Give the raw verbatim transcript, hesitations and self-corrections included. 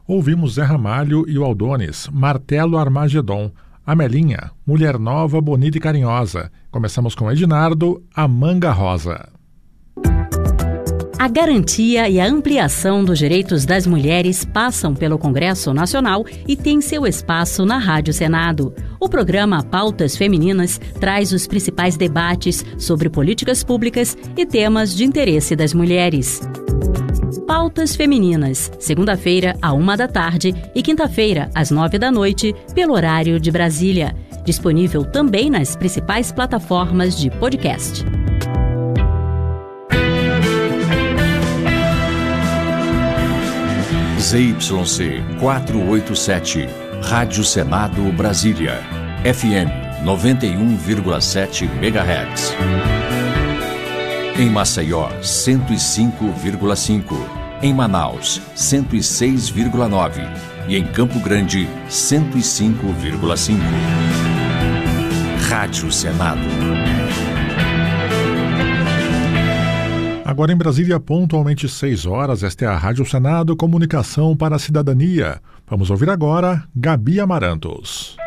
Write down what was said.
Ouvimos Zé Ramalho e o Aldones, Martelo Armagedon. Amelinha, Mulher Nova, Bonita e Carinhosa. Começamos com Ednardo, A Manga Rosa. A garantia e a ampliação dos direitos das mulheres passam pelo Congresso Nacional e tem seu espaço na Rádio Senado. O programa Pautas Femininas traz os principais debates sobre políticas públicas e temas de interesse das mulheres. Pautas Femininas, segunda-feira, à uma da tarde e quinta-feira, às nove da noite, pelo horário de Brasília. Disponível também nas principais plataformas de podcast. Z Y C quatrocentos e oitenta e sete, Rádio Senado Brasília, F M noventa e um vírgula sete megahertz. Em Maceió, cento e cinco vírgula cinco. Em Manaus, cento e seis vírgula nove. E em Campo Grande, cento e cinco vírgula cinco. Rádio Senado. Agora em Brasília, pontualmente seis horas, esta é a Rádio Senado, Comunicação para a Cidadania. Vamos ouvir agora Gabi Amarantos.